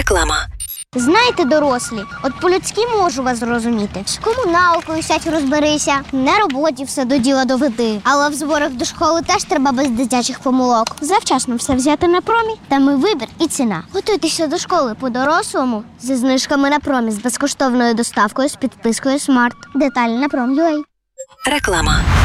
Реклама. Знаєте, дорослі, от по-людськи можу вас зрозуміти. З комуналкою сядь розберися, на роботі все до діла доведи. Але в зборах до школи теж треба без дитячих помилок. Завчасно все взяти на промі, там і вибір, і ціна. Готуйтеся до школи по-дорослому зі знижками на промі, з безкоштовною доставкою, з підпискою Смарт. Деталі на Prom.ua. Реклама.